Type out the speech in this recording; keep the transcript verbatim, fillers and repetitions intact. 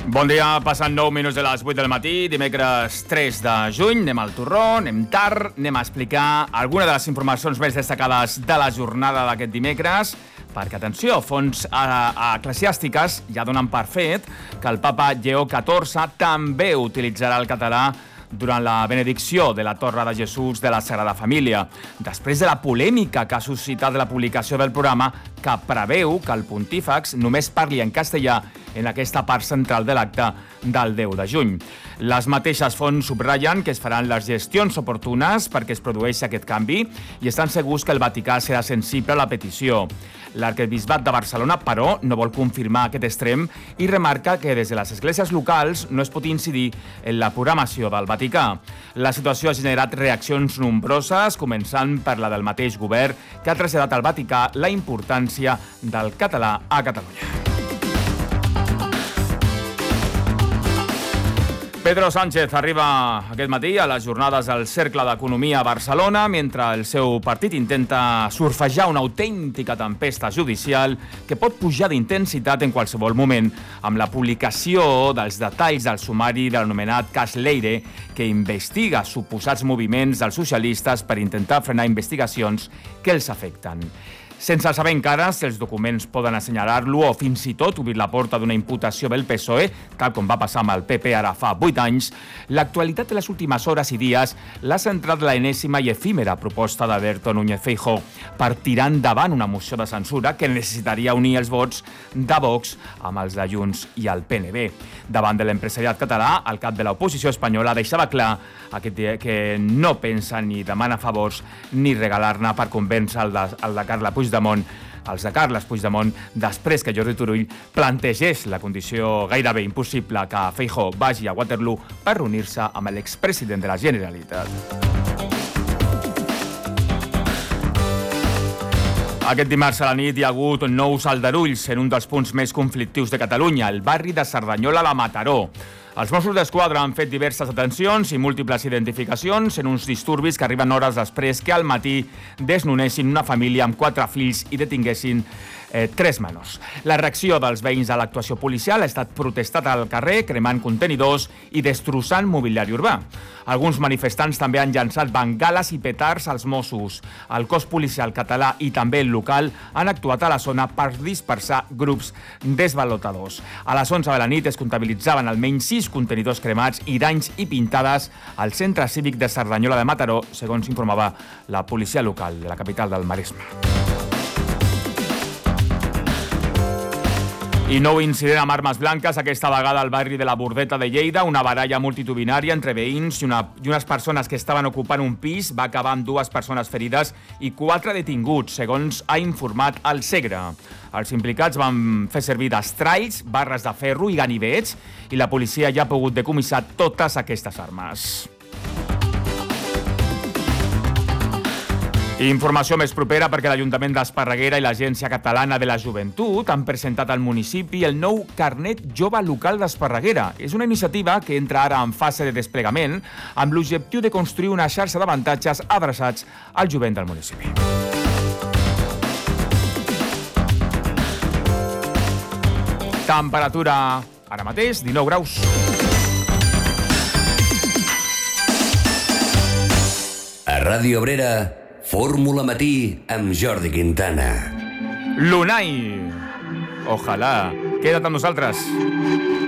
Bon dia, passant nou minuts de les vuit del matí, dimecres tres de juny, anem al torró, anem tard, anem a explicar alguna de les informacions més destacades de la jornada d'aquest dimecres, perquè, atenció, fonts eclesiàstiques ja donen per fet que el papa Lleó catorze també utilitzarà el català durant la benedicció de la Torre de Jesús de la Sagrada Família, després de la polèmica que ha suscitat la publicació del programa que preveu que el pontífex només parli en castellà en aquesta part central de l'acte del deu de juny. Les mateixes fonts subratllen que es faran les gestions oportunes perquè es produeixi aquest canvi i estan segurs que el Vaticà serà sensible a la petició. L'arquebisbat de Barcelona, però, no vol confirmar aquest extrem i remarca que des de les esglésies locals no es pot incidir en la programació del Vaticà. La situació ha generat reaccions nombroses, començant per la del mateix govern, que ha traslladat al Vaticà la importància del català a Catalunya. Pedro Sánchez arriba aquest matí a les jornades al Cercle d'Economia a Barcelona, mentre el seu partit intenta surfejar una autèntica tempesta judicial que pot pujar d'intensitat en qualsevol moment, amb la publicació dels detalls del sumari de l'anomenat cas Leire, que investiga suposats moviments dels socialistes per intentar frenar investigacions que els afecten. Sense saber encara si els documents poden assenyalar-lo o fins i tot obrir la porta d'una imputació del P S O E, tal com va passar amb el P P ara fa vuit anys, l'actualitat de les últimes hores i dies l'ha centrat la enèsima i efímera proposta d'Alberto Núñez Feijóo per tirar endavant una moció de censura que necessitaria unir els vots de Vox amb els de Junts i el P N B. Davant de l'empresariat català, el cap de l'oposició espanyola deixava clar que no pensa ni demanar favors ni regalar-ne per convèncer el de, el de Carla Puigdemont, els de Carles Puigdemont, després que Jordi Turull plantegés la condició gairebé impossible que Feijóo vagi a Waterloo per reunir-se amb l'expresident de la Generalitat. Aquest dimarts a la nit hi ha hagut nous aldarulls en un dels punts més conflictius de Catalunya, el barri de Cerdanyola a Mataró. Els Mossos d'Esquadra han fet diverses detencions i múltiples identificacions en uns disturbis que arriben hores després que al matí desnonessin una família amb quatre fills i detinguessin eh, tres menors. La reacció dels veïns a l'actuació policial ha estat protestat al carrer, cremant contenidors i destrossant mobiliari urbà. Alguns manifestants també han llançat bengales i petards als Mossos. El cos policial català i també el local han actuat a la zona per dispersar grups desbalotadors. A les onze de la nit es comptabilitzaven almenys sis contenidors cremats i danys i pintades al centre cívic de Cerdanyola de Mataró, segons informava la policia local de la capital del Maresme. I nou incident amb armes blanques, aquesta vegada al barri de la Bordeta de Lleida. Una baralla multitudinària entre veïns i, una, i unes persones que estaven ocupant un pis va acabar amb dues persones ferides i quatre detinguts, segons ha informat el Segre. Els implicats van fer servir destralls, barres de ferro i ganivets i la policia ja ha pogut decomissar totes aquestes armes. Informació més propera perquè l'Ajuntament d'Esparreguera i l'Agència Catalana de la Joventut han presentat al municipi el nou Carnet Jove Local d'Esparreguera. És una iniciativa que entra ara en fase de desplegament amb l'objectiu de construir una xarxa d'avantatges adreçats al jovent del municipi. Temperatura ara mateix, dinou graus. A Ràdio Obrera, Fórmula Matí amb Jordi Quintana. L'Unai. Ojalà. Queda't amb nosaltres.